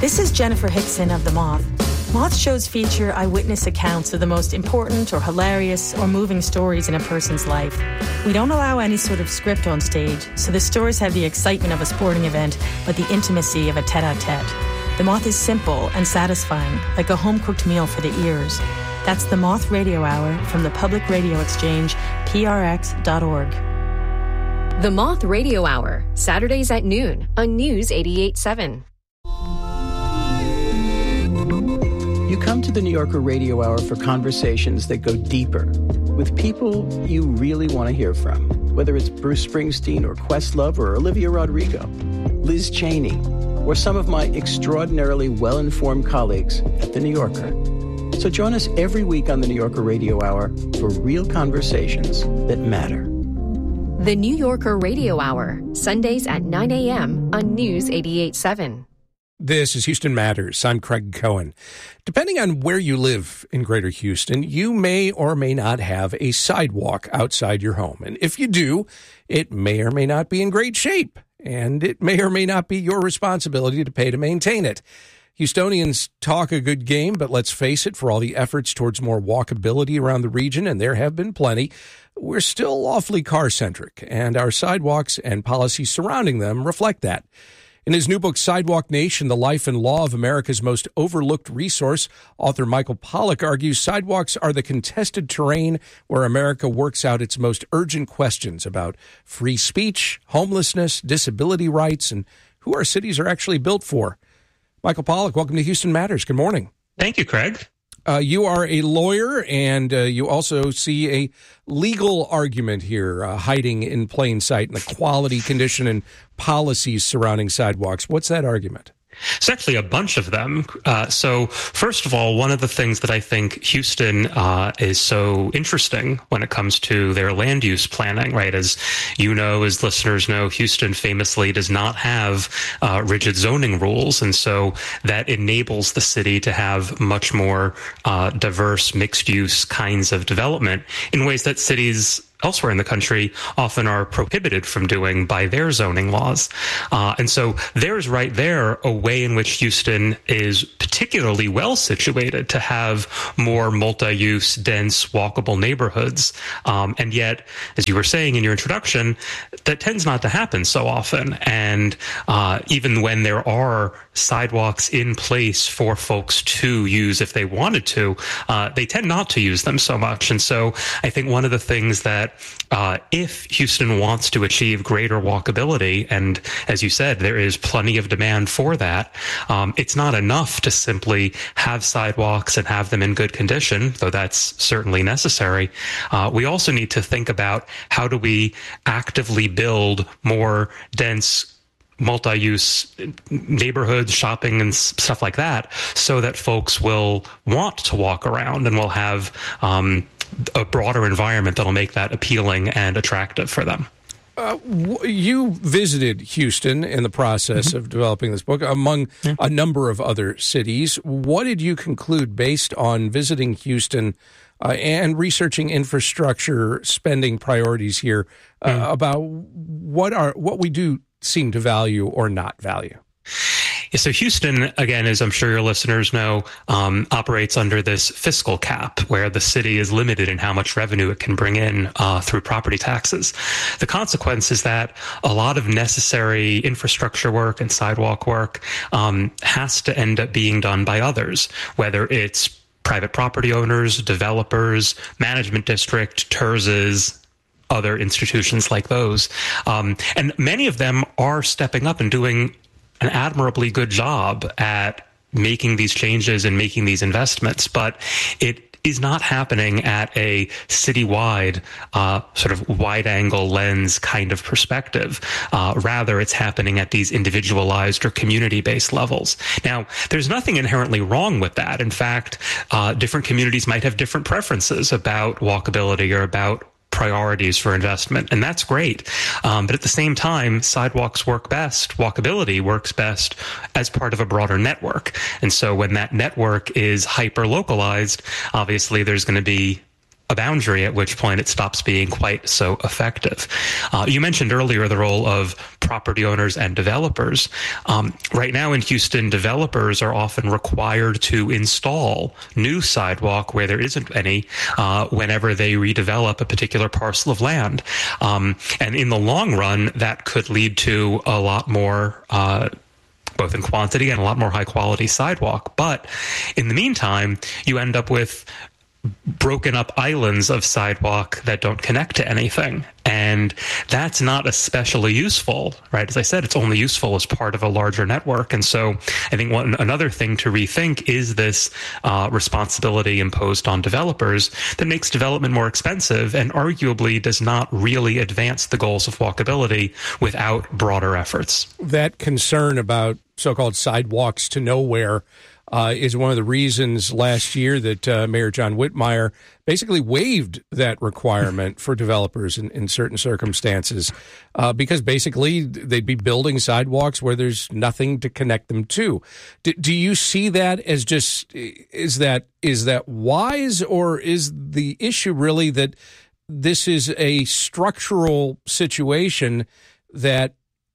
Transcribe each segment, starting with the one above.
This is Jennifer Hickson of The Moth. Moth shows feature eyewitness accounts of the most important or hilarious or moving stories in a person's life. We don't allow any sort of script on stage, so the stories have the excitement of a sporting event, but the intimacy of a tete-a-tete. The Moth is simple and satisfying, like a home-cooked meal for the ears. That's The Moth Radio Hour from the Public Radio Exchange, prx.org. The Moth Radio Hour, Saturdays at noon on News 88.7. You come to the New Yorker Radio Hour for conversations that go deeper with people you really want to hear from, whether it's Bruce Springsteen or Questlove or Olivia Rodrigo, Liz Cheney, or some of my extraordinarily well-informed colleagues at the New Yorker. So join us every week on the New Yorker Radio Hour for real conversations that matter. The New Yorker Radio Hour, Sundays at 9 a.m. on News 88.7. This is Houston Matters. I'm Craig Cohen. Depending on where you live in Greater Houston, you may or may not have a sidewalk outside your home. And if you do, it may or may not be in great shape. And it may or may not be your responsibility to pay to maintain it. Houstonians talk a good game, but let's face it, for all the efforts towards more walkability around the region, and there have been plenty, we're still awfully car-centric, and our sidewalks and policies surrounding them reflect that. In his new book, Sidewalk Nation, The Life and Law of America's Most Overlooked Resource, author Michael Pollack argues sidewalks are the contested terrain where America works out its most urgent questions about free speech, homelessness, disability rights, and who our cities are actually built for. Michael Pollack, welcome to Houston Matters. Good morning. Thank you, Craig. You are a lawyer, and you also see a legal argument here hiding in plain sight in the quality, condition, and policies surrounding sidewalks. What's that argument? It's actually a bunch of them. So first of all, one of the things that I think Houston is so interesting when it comes to their land use planning, right? As you know, as listeners know, Houston famously does not have rigid zoning rules. And so that enables the city to have much more diverse mixed use kinds of development in ways that cities elsewhere in the country often are prohibited from doing by their zoning laws. And so there's right there a way in which Houston is particularly well situated to have more multi-use, dense, walkable neighborhoods. And yet, as you were saying in your introduction, that tends not to happen so often. And even when there are sidewalks in place for folks to use if they wanted to, they tend not to use them so much. And so I think one of the things that if Houston wants to achieve greater walkability, and as you said, there is plenty of demand for that, it's not enough to simply have sidewalks and have them in good condition, though that's certainly necessary. We also need to think about how do we actively build more dense multi-use neighborhoods, shopping, and stuff like that, so that folks will want to walk around and will have a broader environment that'll make that appealing and attractive for them. You visited Houston in the process of developing this book, among a number of other cities. What did you conclude based on visiting Houston and researching infrastructure spending priorities here about what we do seem to value or not value? Yeah, so Houston, again, as I'm sure your listeners know, operates under this fiscal cap where the city is limited in how much revenue it can bring in through property taxes. The consequence is that a lot of necessary infrastructure work and sidewalk work has to end up being done by others, whether it's private property owners, developers, management district, TERSs, other institutions like those. And many of them are stepping up and doing an admirably good job at making these changes and making these investments, but it is not happening at a citywide sort of wide-angle lens kind of perspective. Rather, it's happening at these individualized or community-based levels. Now, there's nothing inherently wrong with that. In fact, different communities might have different preferences about walkability or about priorities for investment, and that's great. But at the same time, sidewalks work best, walkability works best as part of a broader network. And so when that network is hyper-localized, obviously there's going to be a boundary at which point it stops being quite so effective. You mentioned earlier the role of property owners and developers. Right now in Houston, developers are often required to install new sidewalk where there isn't any whenever they redevelop a particular parcel of land. And in the long run, that could lead to a lot more both in quantity and a lot more high quality sidewalk. But in the meantime, you end up with broken up islands of sidewalk that don't connect to anything. And that's not especially useful, right? As I said, it's only useful as part of a larger network. And so I think another thing to rethink is this responsibility imposed on developers that makes development more expensive and arguably does not really advance the goals of walkability without broader efforts. That concern about so-called sidewalks to nowhere is one of the reasons last year that Mayor John Whitmire basically waived that requirement for developers in certain circumstances because basically they'd be building sidewalks where there's nothing to connect them to. Do you see that as just, is that wise, or is the issue really that this is a structural situation that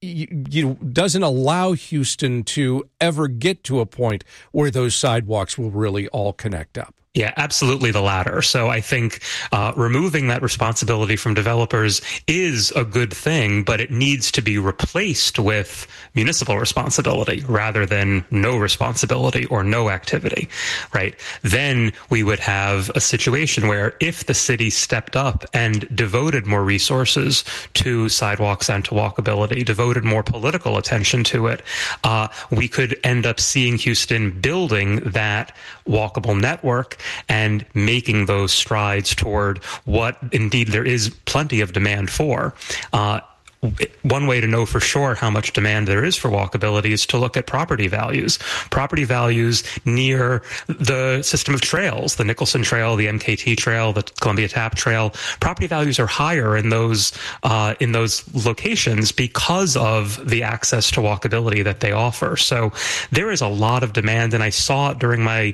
doesn't allow Houston to ever get to a point where those sidewalks will really all connect up? Yeah, absolutely the latter. So I think removing that responsibility from developers is a good thing, but it needs to be replaced with municipal responsibility rather than no responsibility or no activity, right? Then we would have a situation where if the city stepped up and devoted more resources to sidewalks and to walkability, devoted more political attention to it, we could end up seeing Houston building that walkable network and making those strides toward what indeed there is plenty of demand for. One way to know for sure how much demand there is for walkability is to look at property values. Property values near the system of trails, the Nicholson Trail, the MKT Trail, the Columbia Tap Trail. Property values are higher in those locations because of the access to walkability that they offer. So there is a lot of demand, and I saw it during my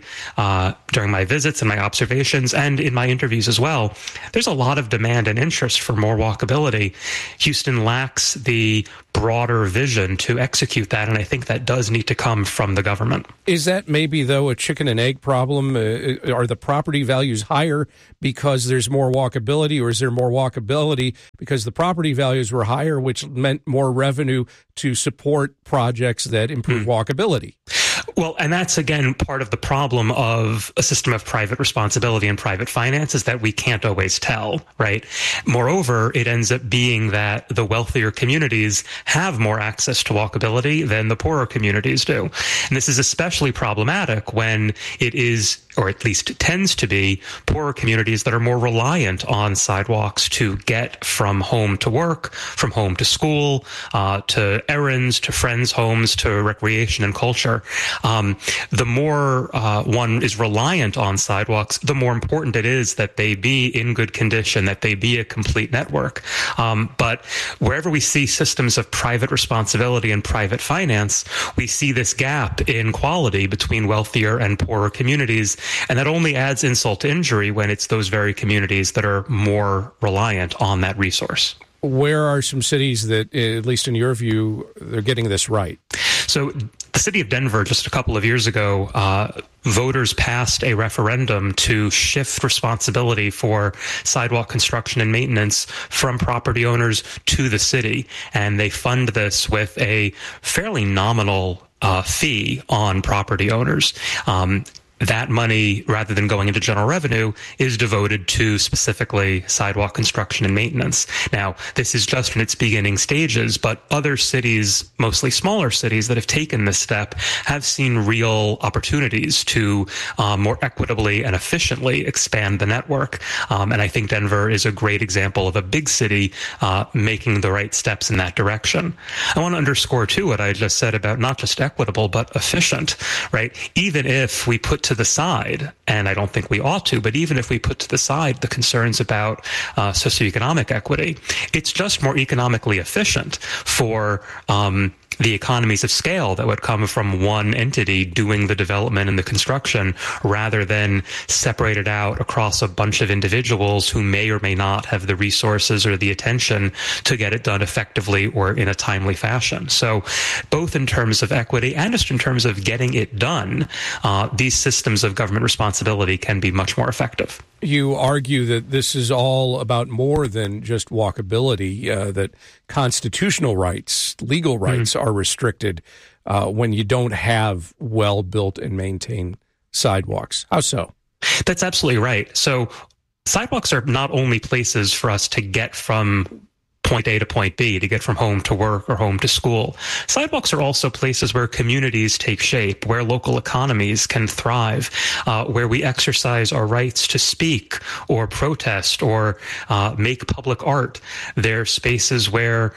visits and my observations and in my interviews as well. There's a lot of demand and interest for more walkability. Houston lacks the broader vision to execute that, and I think that does need to come from the government. Is that maybe, though, a chicken and egg problem? Are the property values higher because there's more walkability, or is there more walkability because the property values were higher, which meant more revenue to support projects that improve walkability? Well, and that's, again, part of the problem of a system of private responsibility and private finance is that we can't always tell, right? Moreover, it ends up being that the wealthier communities have more access to walkability than the poorer communities do. And this is especially problematic when it is, or at least it tends to be, poorer communities that are more reliant on sidewalks to get from home to work, from home to school, to errands, to friends' homes, to recreation and culture. The more one is reliant on sidewalks, the more important it is that they be in good condition, that they be a complete network. But wherever we see systems of private responsibility and private finance, we see this gap in quality between wealthier and poorer communities. And that only adds insult to injury when it's those very communities that are more reliant on that resource. Where are some cities that, at least in your view, they're getting this right? So the city of Denver, just a couple of years ago, voters passed a referendum to shift responsibility for sidewalk construction and maintenance from property owners to the city. And they fund this with a fairly nominal fee on property owners. That money, rather than going into general revenue, is devoted to specifically sidewalk construction and maintenance. Now, this is just in its beginning stages, but other cities, mostly smaller cities that have taken this step, have seen real opportunities to more equitably and efficiently expand the network. And I think Denver is a great example of a big city making the right steps in that direction. I want to underscore, too, what I just said about not just equitable, but efficient, right? Even if we put to the side, and I don't think we ought to, but even if we put to the side the concerns about socioeconomic equity, it's just more economically efficient for the economies of scale that would come from one entity doing the development and the construction, rather than separated out across a bunch of individuals who may or may not have the resources or the attention to get it done effectively or in a timely fashion. So both in terms of equity and just in terms of getting it done, these systems of government responsibility can be much more effective. You argue that this is all about more than just walkability, that constitutional rights, legal rights are restricted when you don't have well-built and maintained sidewalks. How so? That's absolutely right. So sidewalks are not only places for us to get from point A to point B, to get from home to work or home to school. Sidewalks are also places where communities take shape, where local economies can thrive, where we exercise our rights to speak or protest or make public art. They're spaces where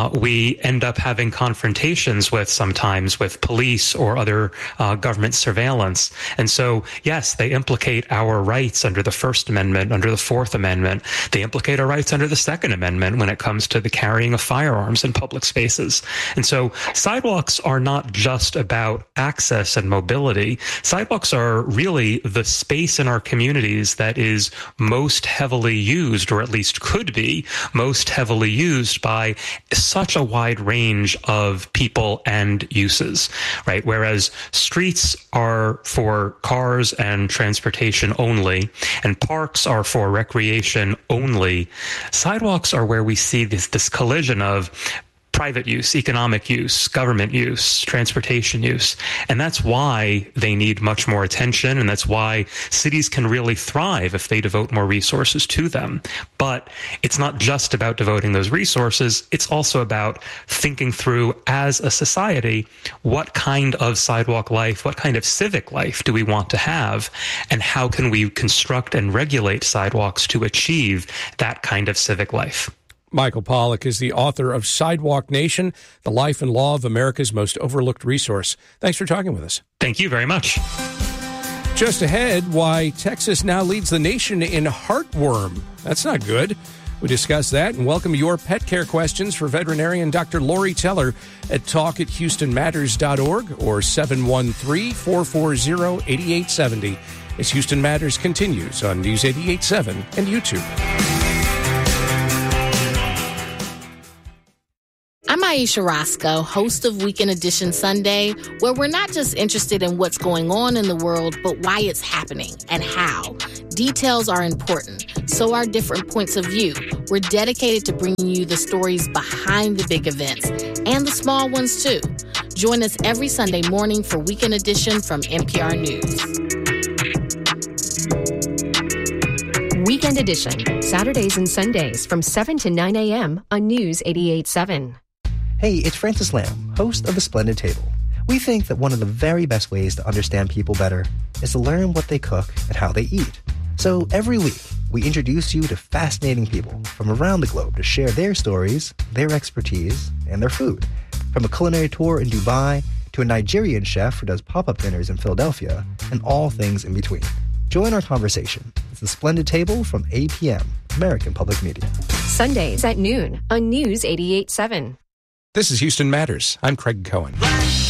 we end up having confrontations sometimes with police or other government surveillance. And so, yes, they implicate our rights under the First Amendment, under the Fourth Amendment. They implicate our rights under the Second Amendment when it comes to the carrying of firearms in public spaces. And so sidewalks are not just about access and mobility. Sidewalks are really the space in our communities that is most heavily used, or at least could be most heavily used by such a wide range of people and uses, right? Whereas streets are for cars and transportation only, and parks are for recreation only, sidewalks are where we see this collision of private use, economic use, government use, transportation use. And that's why they need much more attention. And that's why cities can really thrive if they devote more resources to them. But it's not just about devoting those resources. It's also about thinking through, as a society, what kind of sidewalk life, what kind of civic life do we want to have? And how can we construct and regulate sidewalks to achieve that kind of civic life? Michael Pollack is the author of Sidewalk Nation, The Life and Law of America's Most Overlooked Resource. Thanks for talking with us. Thank you very much. Just ahead, why Texas now leads the nation in heartworm. That's not good. We discuss that and welcome your pet care questions for veterinarian Dr. Lori Teller at talk@HoustonMatters.org or 713-440-8870 as Houston Matters continues on News 88.7 and YouTube. I'm Aisha Roscoe, host of Weekend Edition Sunday, where we're not just interested in what's going on in the world, but why it's happening and how. Details are important, so are different points of view. We're dedicated to bringing you the stories behind the big events and the small ones, too. Join us every Sunday morning for Weekend Edition from NPR News. Weekend Edition, Saturdays and Sundays from 7 to 9 a.m. on News 88.7. Hey, it's Francis Lamb, host of The Splendid Table. We think that one of the very best ways to understand people better is to learn what they cook and how they eat. So every week, we introduce you to fascinating people from around the globe to share their stories, their expertise, and their food. From a culinary tour in Dubai to a Nigerian chef who does pop-up dinners in Philadelphia, and all things in between. Join our conversation. It's The Splendid Table from 8 p.m., American Public Media. Sundays at noon on News 88.7. This is Houston Matters. I'm Craig Cohen.